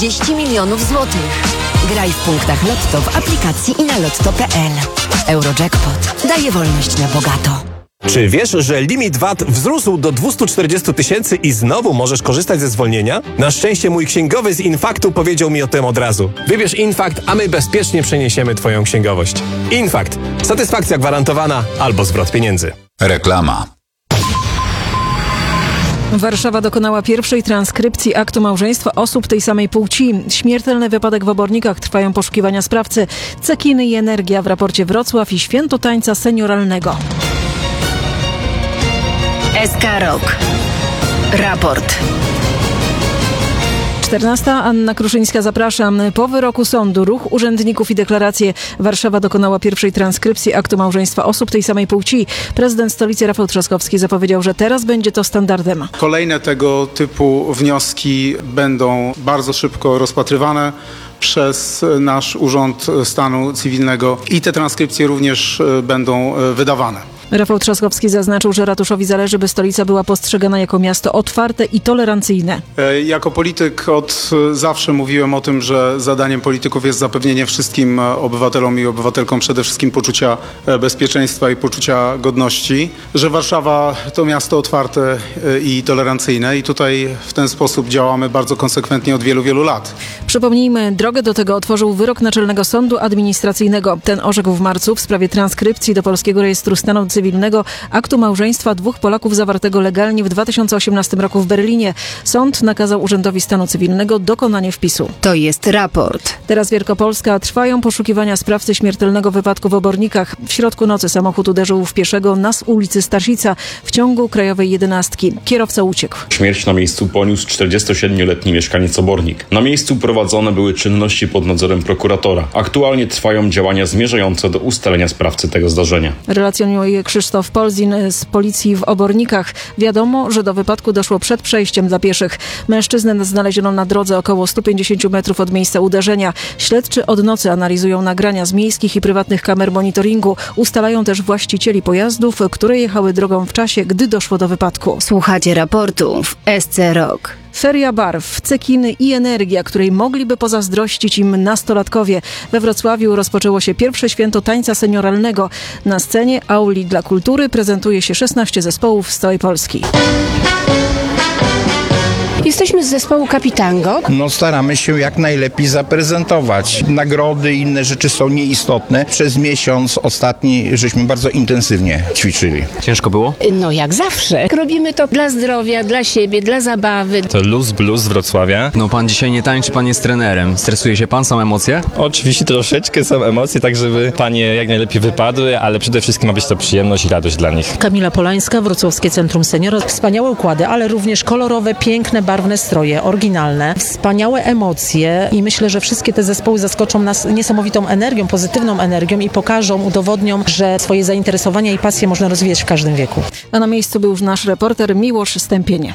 40 milionów złotych. Graj w punktach Lotto w aplikacji i na lotto.pl. Eurojackpot daje wolność na bogato. Czy wiesz, że limit VAT wzrósł do 240 000 i znowu możesz korzystać ze zwolnienia? Na szczęście mój księgowy z Infaktu powiedział mi o tym od razu. Wybierz Infakt, a my bezpiecznie przeniesiemy Twoją księgowość. Infakt. Satysfakcja gwarantowana albo zwrot pieniędzy. Reklama. Warszawa dokonała pierwszej transkrypcji aktu małżeństwa osób tej samej płci. Śmiertelny wypadek w Obornikach, trwają poszukiwania sprawcy. Cekiny i Energia w raporcie Wrocław i Święto Tańca Senioralnego. SK Rok. Raport. 14. Anna Kruszyńska, zapraszam. Po wyroku sądu, ruch urzędników i deklaracje, Warszawa dokonała pierwszej transkrypcji aktu małżeństwa osób tej samej płci. Prezydent stolicy Rafał Trzaskowski zapowiedział, że teraz będzie to standardem. Kolejne tego typu wnioski będą bardzo szybko rozpatrywane przez nasz Urząd Stanu Cywilnego i te transkrypcje również będą wydawane. Rafał Trzaskowski zaznaczył, że ratuszowi zależy, by stolica była postrzegana jako miasto otwarte i tolerancyjne. Jako polityk od zawsze mówiłem o tym, że zadaniem polityków jest zapewnienie wszystkim obywatelom i obywatelkom przede wszystkim poczucia bezpieczeństwa i poczucia godności, że Warszawa to miasto otwarte i tolerancyjne i tutaj w ten sposób działamy bardzo konsekwentnie od wielu, wielu lat. Przypomnijmy, drogę do tego otworzył wyrok Naczelnego Sądu Administracyjnego. Ten orzekł w marcu w sprawie transkrypcji do Polskiego Rejestru Stanu Cywilnego aktu małżeństwa dwóch Polaków zawartego legalnie w 2018 roku w Berlinie. Sąd nakazał Urzędowi Stanu Cywilnego dokonanie wpisu. To jest raport. Teraz Wielkopolska. Trwają poszukiwania sprawcy śmiertelnego wypadku w Obornikach. W środku nocy samochód uderzył w pieszego na ulicy Staszica w ciągu Krajowej 11. Kierowca uciekł. Śmierć na miejscu poniósł 47-letni mieszkaniec Obornik. Na miejscu prowadzone były czynności pod nadzorem prokuratora. Aktualnie trwają działania zmierzające do ustalenia sprawcy tego zdarzenia. Relacjonuje Krzysztof Polzin z policji w Obornikach. Wiadomo, że do wypadku doszło przed przejściem dla pieszych. Mężczyznę znaleziono na drodze około 150 metrów od miejsca uderzenia. Śledczy od nocy analizują nagrania z miejskich i prywatnych kamer monitoringu. Ustalają też właścicieli pojazdów, które jechały drogą w czasie, gdy doszło do wypadku. Słuchacie raportu w SC Rok. Feria barw, cekiny i Energia, której mogliby pozazdrościć im nastolatkowie. We Wrocławiu rozpoczęło się pierwsze święto tańca senioralnego. Na scenie auli dla kultury prezentuje się 16 zespołów z całej Polski. Jesteśmy z zespołu Kapitango. Staramy się jak najlepiej zaprezentować. Nagrody i inne rzeczy są nieistotne. Przez miesiąc ostatni żeśmy bardzo intensywnie ćwiczyli. Ciężko było? Jak zawsze. Robimy to dla zdrowia, dla siebie, dla zabawy. To Luz Blues z Wrocławia. Pan dzisiaj nie tańczy, pan jest trenerem. Stresuje się pan? Są emocje? Oczywiście troszeczkę są emocje, tak żeby panie jak najlepiej wypadły, ale przede wszystkim ma być to przyjemność i radość dla nich. Kamila Polańska, Wrocławskie Centrum Seniora. Wspaniałe układy, ale również kolorowe, piękne, barwne stroje, oryginalne, wspaniałe emocje i myślę, że wszystkie te zespoły zaskoczą nas niesamowitą energią, pozytywną energią i pokażą, udowodnią, że swoje zainteresowania i pasje można rozwijać w każdym wieku. A na miejscu był już nasz reporter Miłosz Stępienie.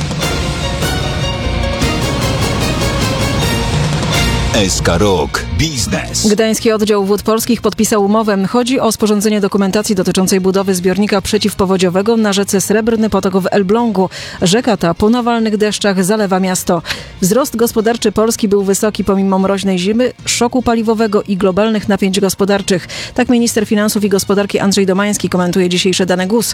SK Rok Biznes. Gdański Oddział Wód Polskich podpisał umowę. Chodzi o sporządzenie dokumentacji dotyczącej budowy zbiornika przeciwpowodziowego na rzece Srebrny Potok w Elblągu. Rzeka ta po nawalnych deszczach zalewa miasto. Wzrost gospodarczy Polski był wysoki pomimo mroźnej zimy, szoku paliwowego i globalnych napięć gospodarczych. Tak minister finansów i gospodarki Andrzej Domański komentuje dzisiejsze dane GUS.